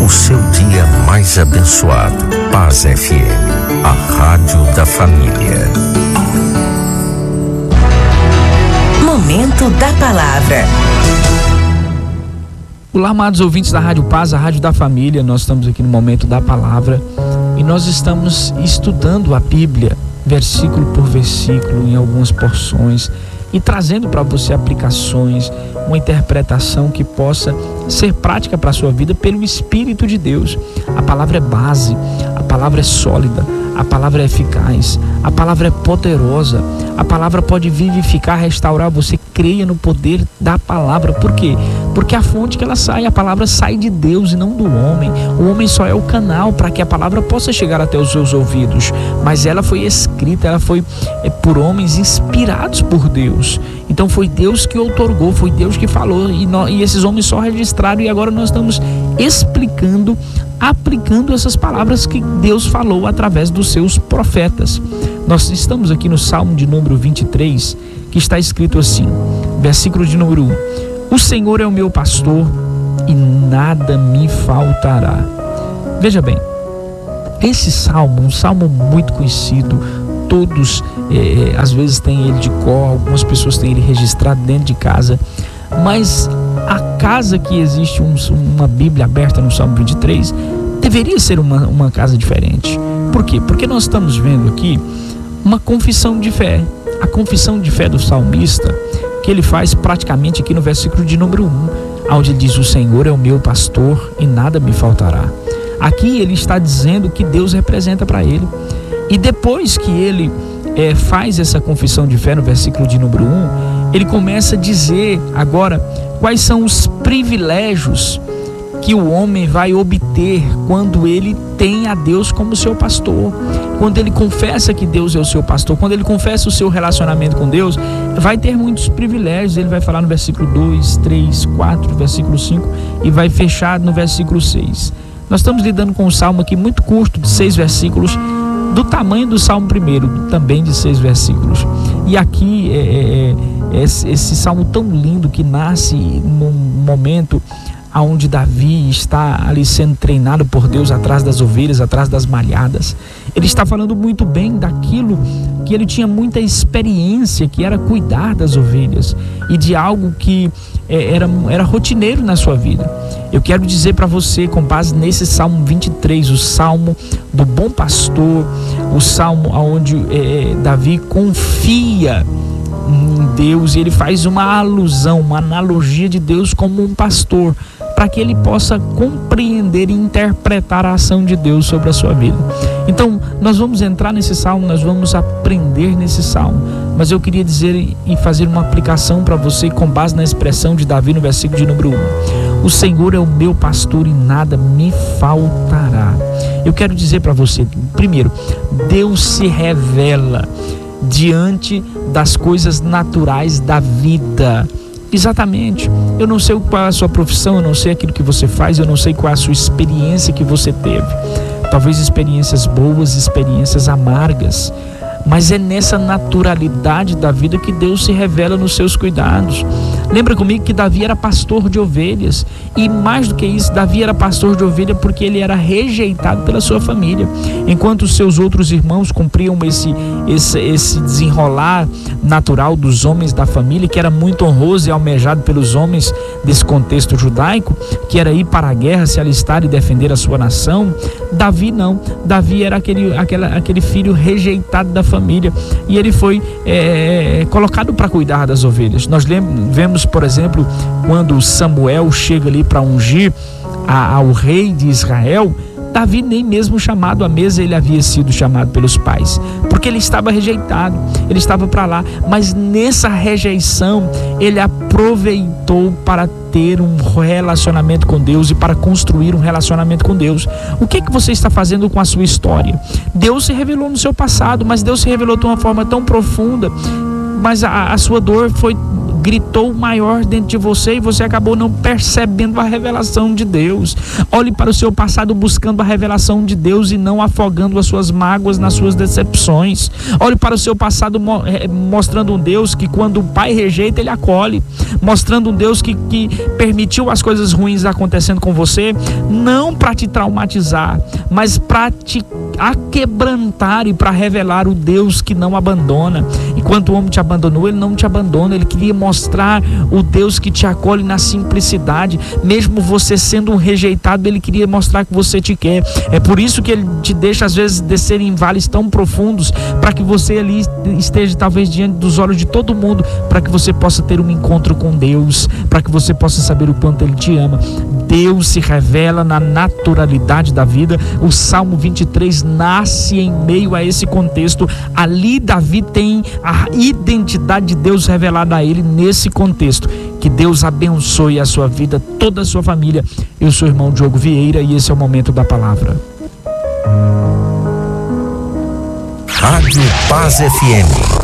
o seu dia mais abençoado. Paz FM, a rádio da família. Momento da palavra. Olá, amados ouvintes da Rádio Paz, a rádio da família. Nós estamos aqui no Momento da Palavra e nós estamos estudando a Bíblia, versículo por versículo, em algumas porções, e trazendo para você aplicações, uma interpretação que possa ser prática para a sua vida pelo Espírito de Deus. A palavra é base, a palavra é sólida, a palavra é eficaz, a palavra é poderosa, a palavra pode vivificar, restaurar. Você creia no poder da palavra. Por quê? Porque a fonte que ela sai, a palavra sai de Deus e não do homem. O homem só é o canal para que a palavra possa chegar até os seus ouvidos, mas ela foi escrita, ela foi por homens inspirados por Deus. Então foi Deus que outorgou, foi Deus que falou, e esses homens só registraram, e agora nós estamos explicando, aplicando essas palavras que Deus falou através dos seus profetas. Nós estamos aqui no Salmo de número 23, que está escrito assim, versículo de número 1: o Senhor é o meu pastor e nada me faltará. Veja bem, esse salmo, um salmo muito conhecido, todos às vezes têm ele de cor, algumas pessoas têm ele registrado dentro de casa, mas a casa que existe uma Bíblia aberta no Salmo 23 deveria ser uma casa diferente. Por quê? Porque nós estamos vendo aqui uma confissão de fé, a confissão de fé do salmista, que ele faz praticamente aqui no versículo de número 1, onde ele diz: o Senhor é o meu pastor e nada me faltará. Aqui ele está dizendo que Deus representa para ele. E depois que ele faz essa confissão de fé no versículo de número 1, ele começa a dizer agora quais são os privilégios que o homem vai obter quando ele tem a Deus como seu pastor. Quando ele confessa que Deus é o seu pastor, quando ele confessa o seu relacionamento com Deus, vai ter muitos privilégios. Ele vai falar no versículo 2, 3, 4, versículo 5 e vai fechar no versículo 6. Nós estamos lidando com um salmo aqui muito curto, de 6 versículos, do tamanho do Salmo 1, também de 6 versículos. E aqui esse salmo tão lindo que nasce num momento onde Davi está ali sendo treinado por Deus atrás das ovelhas, atrás das malhadas. Ele está falando muito bem daquilo que ele tinha muita experiência, que era cuidar das ovelhas, e de algo que era rotineiro na sua vida. Eu quero dizer para você, com base nesse Salmo 23, o Salmo do bom pastor, o Salmo onde Davi confia em Deus, e ele faz uma alusão, uma analogia de Deus como um pastor, para que ele possa compreender e interpretar a ação de Deus sobre a sua vida. Então, nós vamos entrar nesse salmo, nós vamos aprender nesse salmo, mas eu queria dizer e fazer uma aplicação para você com base na expressão de Davi no versículo de número 1: o Senhor é o meu pastor e nada me faltará. Eu quero dizer para você, primeiro, Deus se revela diante das coisas naturais da vida. Exatamente. Eu não sei qual é a sua profissão, eu não sei aquilo que você faz, eu não sei qual é a sua experiência que você teve. Talvez experiências boas, experiências amargas, mas é nessa naturalidade da vida que Deus se revela nos seus cuidados. Lembra comigo que Davi era pastor de ovelhas, e mais do que isso, Davi era pastor de ovelha porque ele era rejeitado pela sua família. Enquanto os seus outros irmãos cumpriam esse desenrolar natural dos homens da família, que era muito honroso e almejado pelos homens desse contexto judaico, que era ir para a guerra, se alistar e defender a sua nação, Davi não. Davi era aquele filho rejeitado da família, e ele foi colocado para cuidar das ovelhas. Nós vemos, por exemplo, quando Samuel chega ali para ungir ao rei de Israel, Davi nem mesmo chamado à mesa ele havia sido chamado pelos pais, porque ele estava rejeitado, ele estava para lá. Mas nessa rejeição ele aproveitou para ter um relacionamento com Deus e para construir um relacionamento com Deus. O que você está fazendo com a sua história? Deus se revelou no seu passado, mas Deus se revelou de uma forma tão profunda, mas a sua dor foi gritou maior dentro de você e você acabou não percebendo a revelação de Deus. Olhe para o seu passado buscando a revelação de Deus e não afogando as suas mágoas nas suas decepções. Olhe para o seu passado mostrando um Deus que quando o pai rejeita, ele acolhe. Mostrando um Deus que permitiu as coisas ruins acontecendo com você, não para te traumatizar, mas para te aquebrantar e para revelar o Deus que não abandona. Enquanto o homem te abandonou, ele não te abandona. Ele queria mostrar o Deus que te acolhe na simplicidade. Mesmo você sendo um rejeitado, ele queria mostrar que você te quer. É por isso que ele te deixa às vezes descer em vales tão profundos, para que você ali esteja talvez diante dos olhos de todo mundo, para que você possa ter um encontro com Deus, para que você possa saber o quanto ele te ama. Deus se revela na naturalidade da vida. O Salmo 23 nasce em meio a esse contexto. Ali Davi tem a identidade de Deus revelada a ele nesse contexto. Que Deus abençoe a sua vida, toda a sua família. Eu sou o irmão Diogo Vieira e esse é o Momento da Palavra. Rádio Paz FM.